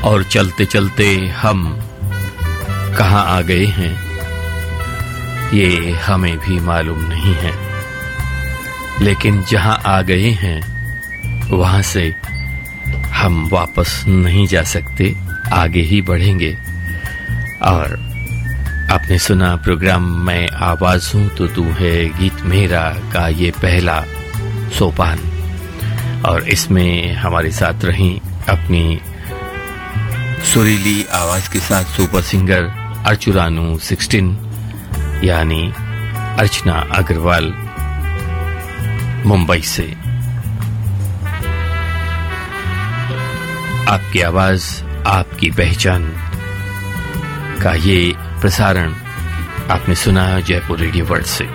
और चलते चलते हम कहाँ आ गए हैं ये हमें भी मालूम नहीं है, लेकिन जहाँ आ गए हैं वहाँ से हम वापस नहीं जा सकते, आगे ही बढ़ेंगे। और आपने सुना प्रोग्राम मैं आवाज हूँ तो तू है गीत मेरा का ये पहला सोपान, और इसमें हमारे साथ रही अपनी सुरीली आवाज के साथ सुपर सिंगर अर्चुरानू 16 यानी अर्चना अग्रवाल मुंबई से। आपकी आवाज आपकी पहचान का ये प्रसारण आपने सुना जयपुर रेडियो वर्ल्ड से।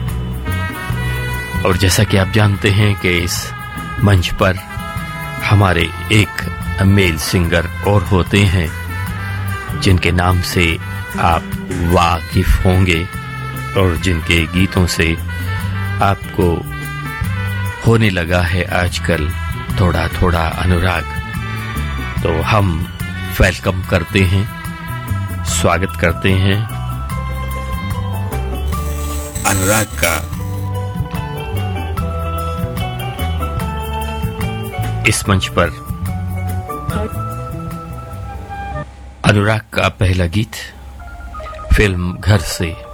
और जैसा कि आप जानते हैं कि इस मंच पर हमारे एक मेल सिंगर और होते हैं जिनके नाम से आप वाकिफ होंगे और जिनके गीतों से आपको होने लगा है आजकल थोड़ा थोड़ा अनुराग। तो हम वेलकम करते हैं, स्वागत करते हैं अनुराग का इस मंच पर। अनुराग का पहला गीत फिल्म घर से।